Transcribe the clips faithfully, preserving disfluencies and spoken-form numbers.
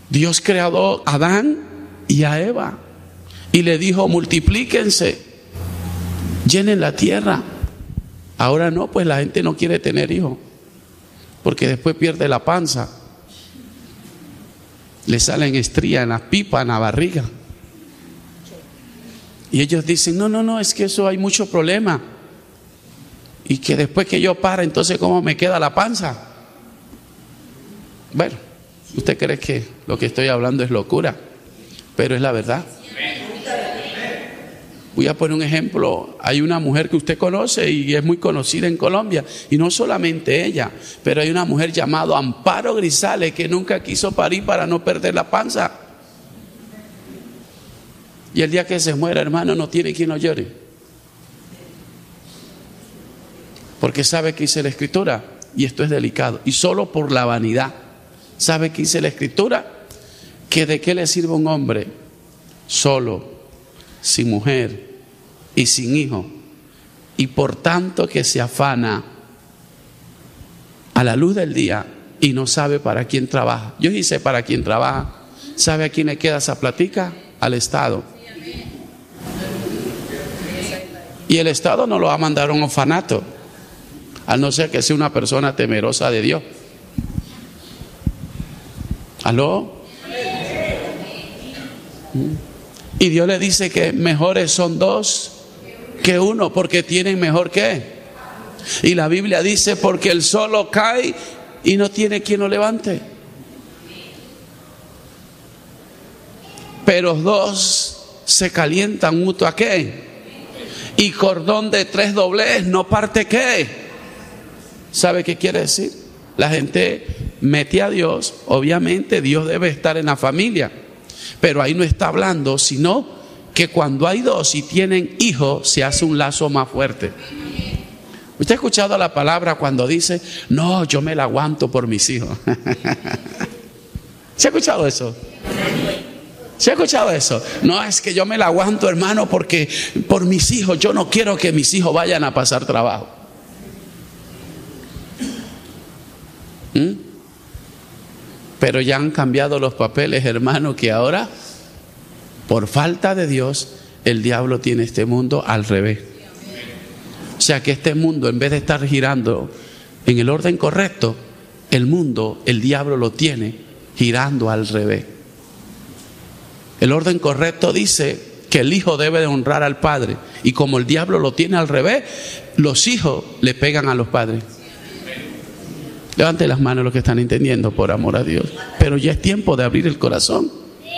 Dios creó a Adán y a Eva y le dijo: multiplíquense, llenen la tierra. Ahora no, pues la gente no quiere tener hijos, porque después pierde la panza, le salen estrías en las pipas, en la barriga. Y ellos dicen: no, no, no, es que eso hay mucho problema. Y que después que yo para, entonces ¿cómo me queda la panza? Bueno, usted cree que lo que estoy hablando es locura, pero es la verdad. Voy a poner un ejemplo. Hay una mujer que usted conoce y es muy conocida en Colombia, y no solamente ella, pero hay una mujer llamada Amparo Grisales que nunca quiso parir para no perder la panza. Y el día que se muera, hermano, no tiene quien lo llore, porque sabe que dice la Escritura, y esto es delicado, y solo por la vanidad. ¿Sabe qué dice la Escritura? Que de qué le sirve un hombre solo, sin mujer y sin hijo, y por tanto que se afana a la luz del día y no sabe para quién trabaja. Yo sí sé para quién trabaja. ¿Sabe a quién le queda esa platica? Al Estado. Y el Estado no lo va a mandar a un orfanato, a no ser que sea una persona temerosa de Dios. ¿Aló? Y Dios le dice que mejores son dos que uno, porque tienen mejor que. Y la Biblia dice: porque el solo cae y no tiene quien lo levante, pero dos se calientan mutuo a qué, y cordón de tres doblez no parte qué. ¿Sabe qué quiere decir? La gente mete a Dios, obviamente Dios debe estar en la familia, pero ahí no está hablando, sino que cuando hay dos y tienen hijos, se hace un lazo más fuerte. ¿Usted ha escuchado la palabra cuando dice: no, yo me la aguanto por mis hijos? ¿Se ha escuchado eso? ¿Se ha escuchado eso? No, es que yo me la aguanto, hermano, porque por mis hijos, yo no quiero que mis hijos vayan a pasar trabajo. ¿Mm? Pero ya han cambiado los papeles, hermano, que ahora, por falta de Dios, el diablo tiene este mundo al revés. O sea que este mundo, en vez de estar girando en el orden correcto, el mundo, el diablo lo tiene girando al revés. El orden correcto dice que el hijo debe de honrar al padre, y como el diablo lo tiene al revés, los hijos le pegan a los padres. Levante las manos los que están entendiendo, por amor a Dios. Pero ya es tiempo de abrir el corazón.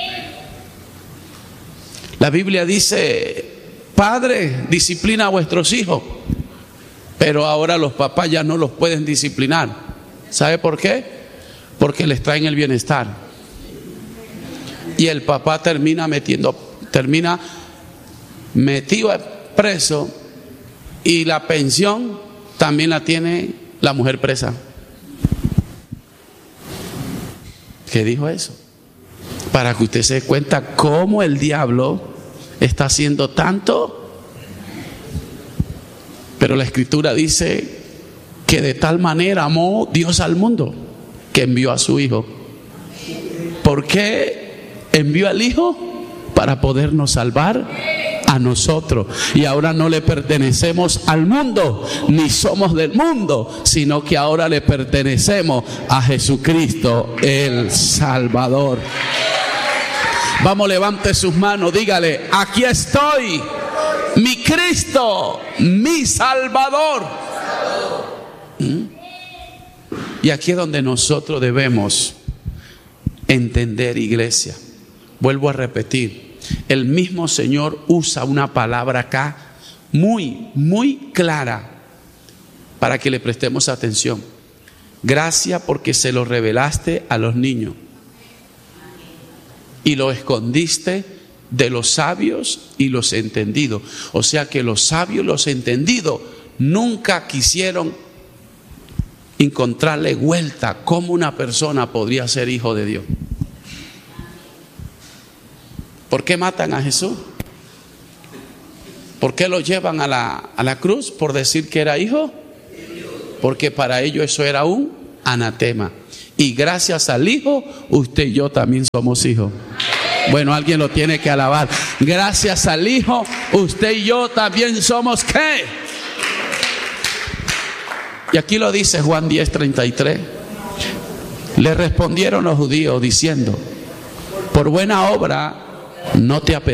La Biblia dice: padre, disciplina a vuestros hijos. Pero ahora los papás ya no los pueden disciplinar. ¿Sabe por qué? Porque les traen el bienestar. Y el papá termina metiendo, termina metido preso, y la pensión también la tiene la mujer presa. ¿Qué dijo eso? Para que usted se dé cuenta cómo el diablo está haciendo tanto. Pero la Escritura dice que de tal manera amó Dios al mundo que envió a su Hijo. ¿Por qué envió al Hijo? Para podernos salvar a nosotros. Y ahora no le pertenecemos al mundo, ni somos del mundo, sino que ahora le pertenecemos a Jesucristo el Salvador. Vamos, levante sus manos, dígale: aquí estoy, mi Cristo, mi Salvador. ¿Mm? Y aquí es donde nosotros debemos entender, iglesia. Vuelvo a repetir, el mismo Señor usa una palabra acá muy, muy clara para que le prestemos atención. Gracias porque se lo revelaste a los niños y lo escondiste de los sabios y los entendidos. O sea que los sabios y los entendidos nunca quisieron encontrarle vuelta cómo una persona podría ser hijo de Dios. ¿Por qué matan a Jesús? ¿Por qué lo llevan a la, a la cruz? ¿Por decir que era hijo? Porque para ellos eso era un anatema. Y gracias al Hijo, usted y yo también somos hijos. Bueno, alguien lo tiene que alabar. Gracias al Hijo, usted y yo también somos ¿qué? Y aquí lo dice Juan diez, treinta y tres. Le respondieron los judíos diciendo: por buena obra no te apedreamos.